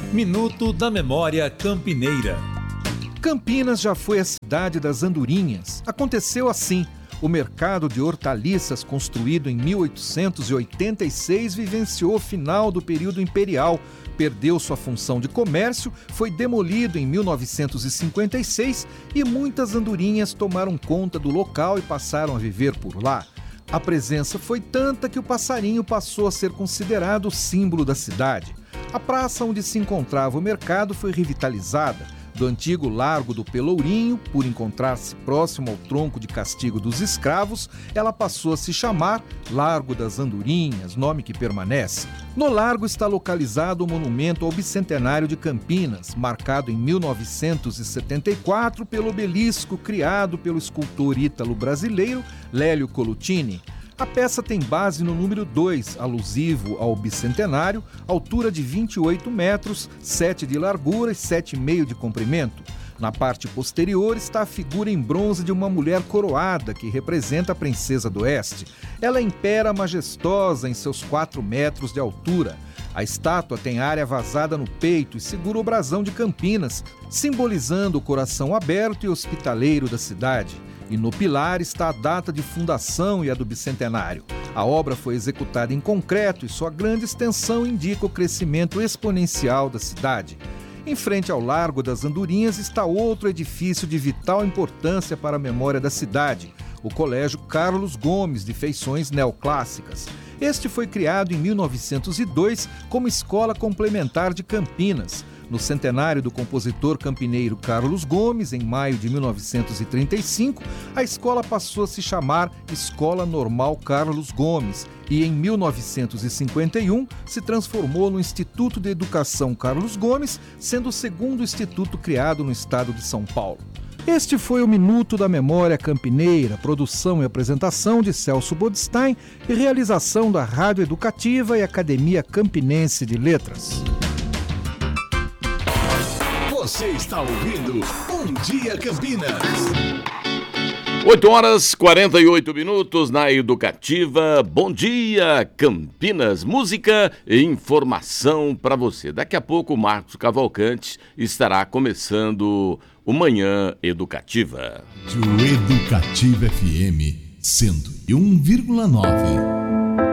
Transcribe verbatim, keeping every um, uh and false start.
Minuto da Memória Campineira. Campinas já foi a cidade das andorinhas. Aconteceu assim. O mercado de hortaliças, construído em mil oitocentos e oitenta e seis, vivenciou o final do período imperial, perdeu sua função de comércio, foi demolido em mil novecentos e cinquenta e seis e muitas andorinhas tomaram conta do local e passaram a viver por lá. A presença foi tanta que o passarinho passou a ser considerado o símbolo da cidade. A praça onde se encontrava o mercado foi revitalizada. Do antigo Largo do Pelourinho, por encontrar-se próximo ao tronco de castigo dos escravos, ela passou a se chamar Largo das Andorinhas, nome que permanece. No largo está localizado o monumento ao bicentenário de Campinas, marcado em mil novecentos e setenta e quatro pelo obelisco criado pelo escultor ítalo-brasileiro Lélio Colucini. A peça tem base no número dois, alusivo ao bicentenário, altura de vinte e oito metros, sete de largura e sete vírgula cinco de comprimento. Na parte posterior está a figura em bronze de uma mulher coroada, que representa a princesa do Oeste. Ela impera majestosa em seus quatro metros de altura. A estátua tem área vazada no peito e segura o brasão de Campinas, simbolizando o coração aberto e hospitaleiro da cidade. E no pilar está a data de fundação e a do bicentenário. A obra foi executada em concreto e sua grande extensão indica o crescimento exponencial da cidade. Em frente ao Largo das Andorinhas está outro edifício de vital importância para a memória da cidade, o Colégio Carlos Gomes, de feições neoclássicas. Este foi criado em mil novecentos e dois como escola complementar de Campinas. No centenário do compositor campineiro Carlos Gomes, em maio de mil novecentos e trinta e cinco, a escola passou a se chamar Escola Normal Carlos Gomes e, em mil novecentos e cinquenta e um, se transformou no Instituto de Educação Carlos Gomes, sendo o segundo instituto criado no estado de São Paulo. Este foi o Minuto da Memória Campineira, produção e apresentação de Celso Bodstein e realização da Rádio Educativa e Academia Campinense de Letras. Você está ouvindo Bom Dia Campinas. oito horas e quarenta e oito minutos na Educativa. Bom dia, Campinas. Música e informação para você. Daqui a pouco o Marcos Cavalcante estará começando o Manhã Educativa. Do Educativa F M cento e um vírgula nove.